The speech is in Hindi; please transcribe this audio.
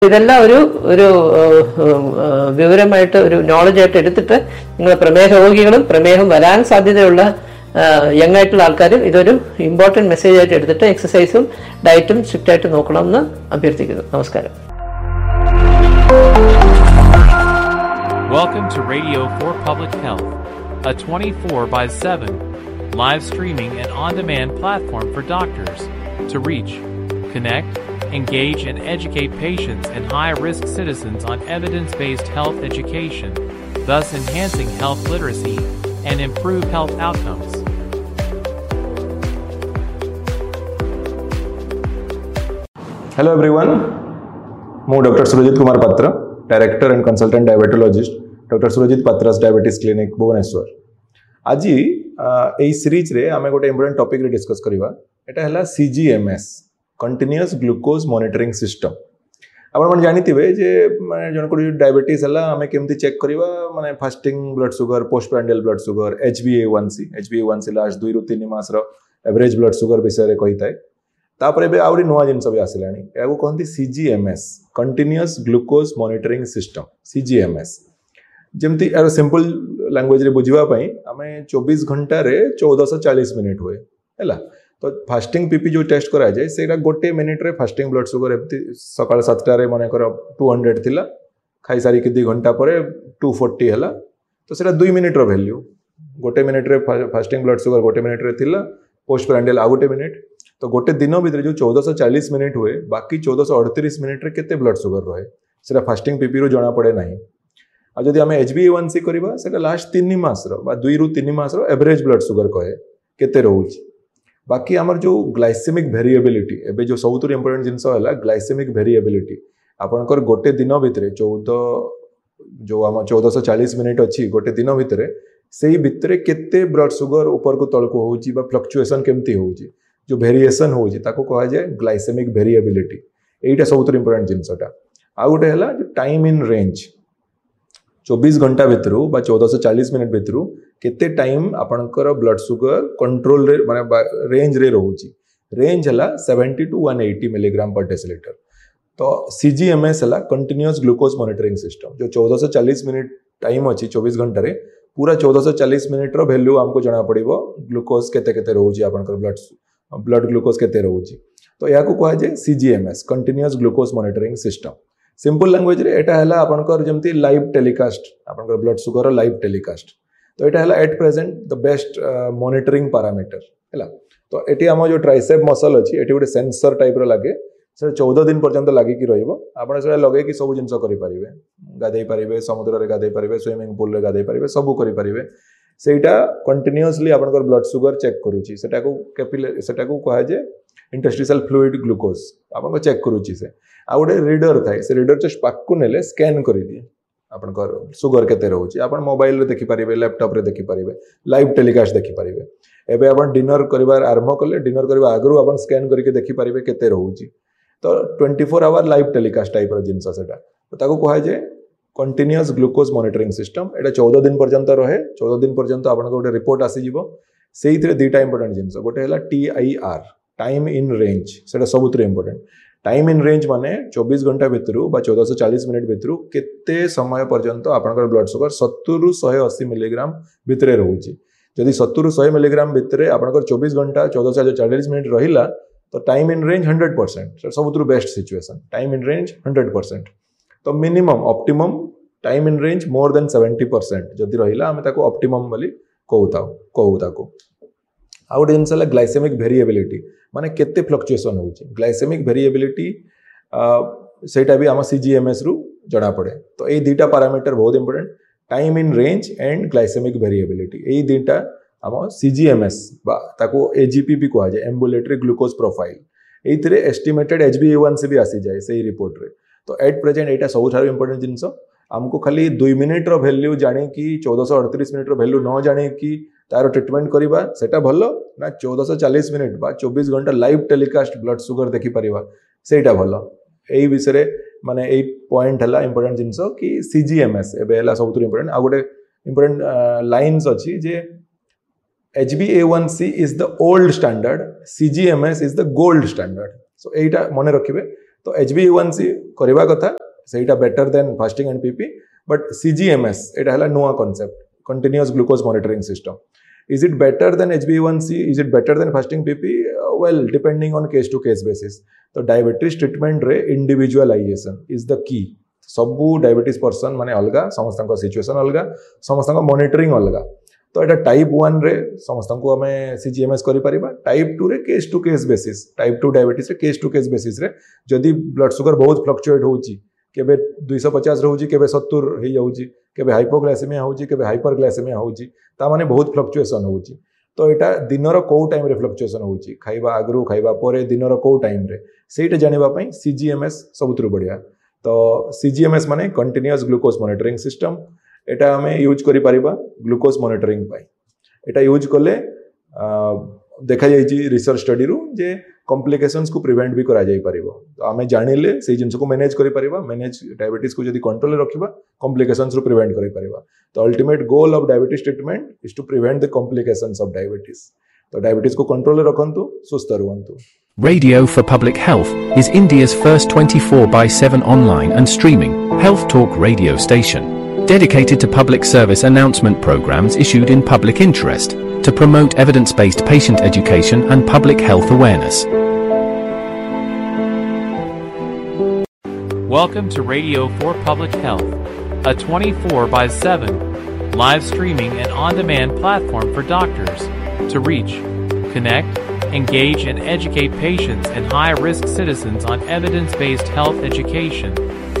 ഇതെല്ലാം ഒരു വിവരമായിട്ട് ഒരു നോളജായിട്ട് എടുത്തിട്ട് നിങ്ങൾ പ്രമേഹ രോഗികളും പ്രമേഹം വരാൻ സാധ്യതയുള്ള യങ് ആയിട്ടുള്ള ആൾക്കാരും ഇതൊരു ഇമ്പോർട്ടൻറ്റ് മെസ്സേജ് ആയിട്ട് എടുത്തിട്ട് എക്സസൈസും ഡയറ്റും സ്ട്രിക്റ്റ് ആയിട്ട് നോക്കണമെന്ന് അഭ്യർത്ഥിക്കുന്നു. നമസ്കാരം. Welcome to Radio for Public Health, a 24/7 live streaming and on-demand platform for doctors to reach, connect, engage and educate patients and high-risk citizens on evidence-based health education, thus enhancing health literacy and improve health outcomes. Hello everyone, I am Dr. Surajit Kumar Patra, Director and Consultant Diabetologist, Dr. Surajit Patra's Diabetes Clinic, Bhubaneswar. आज এই সিরিজ রে আমি গোটে ইম্পর্টেন্ট টপিক রে ডিসকস করিবা. এটা হলা CGMS, Continuous Glucose Monitoring System. आपण मन जानिथिबे जे माने जनको डायबिटीज हला हमें केमती चेक करिवा, माने fasting blood sugar, postprandial blood sugar, HbA1c last 2 रु 3 मास रो एवरेज ब्लड शुगर विषय रे कहिताय. तापरे बे आउरी नवा जिंस भी आसिलानी, याको कहंती CGMS, Continuous Glucose Monitoring System, CGMS. जेमती यार सिंपल लैंग्वेज रे बुझिबा पई हमें 24 घंटा रे 1440 मिनिट हुए हैला. तो फास्टिंग पीपी जो टेस्ट करा जाए सेटा गोटे मिनिट रे फास्टिंग ब्लड शुगर एमती सकाळ 7टा रे माने कर 200 थिला, खाई सारी के 2 घंटा परे 240 हला. तो सेटा 2 मिनिट रो वैल्यू, गोटे मिनिट रे फास्टिंग ब्लड शुगर गोटे मिनिट रे थिला, पोस्टप्रांडियल आ गोटे मिनिट. तो गोटे दिन भितर जो 1440 मिनिट हुए, बाकी 1438 मिनिट रे केते ब्लड शुगर रहे सेटा फास्टिंग पीपी रो जणा पड़े नाही. आ जदि हमें HbA1c करबा सेटा लास्ट 3 मास रो बा 2 रु 3 मास रो एवरेज ब्लड शुगर कहे केते रहउची. बाकी आमर जो ग्लाइसेमिक वेरिएबिलिटी एबे जो सबुतुर इंपोर्टेंट जिंस हला ग्लाइसेमिक वेरिएबिलिटी. आपनकर गोटे दिन भितर 1440 मिनिट अछि, गोटे दिन भितर सेही भितर केते ब्लड शुगर ऊपर को तळ को होउची बा फ्लक्चुएशन केमती होउची, जो वेरिएशन होउची ताको कहा जाय ग्लाइसेमिक वेरिएबिलिटी. एटा सबुतुर इंपोर्टेंट जिंसटा. आ गोटे हला जो टाइम इन रेंज, 24 घंटा भितर बा 1440 मिनिट भितर केते टाइम आपनकर ब्लड शुगर कंट्रोल रे माने रेंज रे रहउची. रेंज हला 70 टू 180 मिलीग्राम पर डेसिलीटर. तो CGMS हला कंटीन्यूअस ग्लूकोज मॉनिटरिंग सिस्टम. जो 1440 मिनिट टाइम अछि 24 घंटा रे, पूरा 1440 मिनिट रो वैल्यू हमको जणा पड़िबो ग्लूकोज केते केते रहउची, आपनकर ब्लड ग्लूकोज केते रहउची. तो याको कहा जाय CGMS, continuous glucose monitoring system. Simple language रे एटा हला आपनकर जेमती लाइव टेलीकास्ट, आपनकर ब्लड शुगर लाइव टेलीकास्ट. तो एटा हला at present the best monitoring parameter हला. तो एटी हम जो ट्राइसेप मसल अछि एटी गोटे सेंसर टाइप रो लागे, से 14 दिन पर्यंत लागि कि रहिबो. आपण से लगे कि सब जिंस करि परिबे, गादै परिबे, समुद्र रे गादै परिबे, स्विमिंग पूल रे गादै परिबे, सब करि परिबे. सेटा कंटीन्यूअसली आपनकर ब्लड शुगर चेक करूची. सेटा को कहा जे इंटरस्टिशियल फ्लूइड ग्लूकोज आपन चेक करूची. से आ गोटे रीडर थाए, से रीडर जस्ट पाकु नेले स्कैन करि दिए आपनकर शुगर केते रहउची. आपन मोबाइल रे देखि परिबे, लैपटॉप रे देखि परिबे, लाइव टेलीकास्ट देखि परिबे. एबे आपन डिनर करिवार आरंभ कले, डिनर करबा आगरु आपन स्कैन करके देखि परिबे केते रहउची. तो 24 आवर लाइव टेलीकास्ट टाइप रो जिंस सेटा. तो ताको कहा जे कंटीन्यूअस ग्लूकोज मॉनिटरिंग सिस्टम. एटा 14 दिन पर्यंत रहे. 14 दिन पर्यंत आपन गोटे रिपोर्ट आसी जिवो. सेइथरे दुटा इंपोर्टेंट जिंस, गोटे हला TIR, टाइम इन रेंज. सेटा सबुतरे इंपोर्टेंट. टाइम इन रेंज माने 24 घंटा भितर बा 1440 मिनिट भितर केते समय पर्यंत आपनकर ब्लड शुगर 70 रु 180 मिलीग्राम भितरे रहउची. जदि 70 रु 100 मिलीग्राम भितरे आपनकर 24 घंटा 1440 मिनिट रहिला, तो time in range 100%. सबुतरु best situation, time in range 100%. तो minimum optimum time in range more than 70% जदि रहिला हमें ताको ऑप्टिमम बोली कहू ताको. आ गोटे जिनस हला ग्लाइसेमिक वेरिएबिलिटी, माने केते फ्लक्चुएशन होउची. ग्लाइसेमिक वेरिएबिलिटी सेटा भी आम CGMS रु जणा पड़े. तो ये दुटा पैरामीटर बहुत important, time in range and glycaemic variability. ये दुटा आम CGMS बा ताको AGP भी कहा जाए, ambulatory glucose profile. एइथरे estimated HbA1c भी आसी जाए सही रिपोर्ट रे. तो एट प्रेजेंट एटा सबुठार इंपोर्टेंट जिनस. हमको खाली 2 मिनिट रो वैल्यू जाने की 1438 मिनिट रो वैल्यू न जाने की तार ट्रीटमेंट करिबा सेटा भलो ना 1440 मिनिट बा 24 घंटा लाइव टेलीकास्ट ब्लड शुगर देखि परिबा सेटा भलो. एई विषय माने एई पॉइंट हला इंपोर्टेंट जिंस कि CGMS एबे हला सबुतुर इंपोर्टेंट. आ गोटे इंपोर्टेंट लाइन्स अछि जे HbA1c is the old standard, CGMS is the gold standard. So एटा मने रखिबे. तो HbA1c करवा कथा सेटा better than fasting and PP but CGMS एटा हला नुआ concept continuous glucose monitoring system is it better than HbA1c is it better than fasting PP well depending on case to case basis तो डायबिटीज ट्रीटमेंट रे इंडिविजुअलाइजेशन इज द की सबू डायबिटीज पर्सन माने अलगा समस्त सिचुएशन अलगा समस्त मॉनिटरिंग अलगा तो एटा टाइप 1 रे समस्त को हमें CGMS करि परिबा टाइप 2 रे case to case basis type 2 diabetes रे केस टू केस बेसिस रे जदी ब्लड शुगर बहुत फ्लक्चुएट होउची केबे 250 रहउची केबे 70 हे जाउची केबे हाइपोग्लाइसेमिया होउची केबे हाइपरग्लाइसेमिया होउची ता माने बहुत फ्लक्चुएशन होउची तो एटा दिनर को टाइम रे फ्लक्चुएशन होउची खाइबा आगरु खाइबा परे दिनर को टाइम रे सेटा जानिबा पई CGMS सबुतरु बढ़िया तो CGMS माने कंटीन्यूअस ग्लूकोज मॉनिटरिंग सिस्टम एटा हमें यूज करि परिबा ग्लूकोज मॉनिटरिंग पई एटा यूज करले देखा जाइए रिसर्च स्टडी रु जे कॉम्प्लिकेशंस को प्रिवेंट भी करा जाई परिबो तो आमे जानिले से जिंस को मैनेज करि परिबा मैनेज डायबिटीज को जदी कंट्रोल रखिबा कॉम्प्लिकेशंस रु प्रिवेंट करि परिबा तो ultimate goal of diabetes treatment is to prevent the complications of diabetes तो डायबिटीज को control रखंतु सुस्थ रहंतु Radio for Public Health is India's first 24/7 online and streaming health talk radio station, dedicated to public service announcement programs issued in public interest to promote evidence-based patient education and public health awareness. Welcome to Radio for Public Health, a 24/7 live streaming and on-demand platform for doctors to reach, connect, engage and educate patients and high-risk citizens on evidence-based health education,